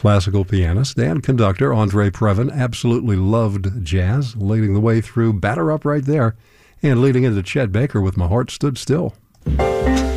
classical pianist and conductor Andre Previn absolutely loved jazz, leading the way through Batter Up right there, and leading into Chet Baker with My Heart Stood Still.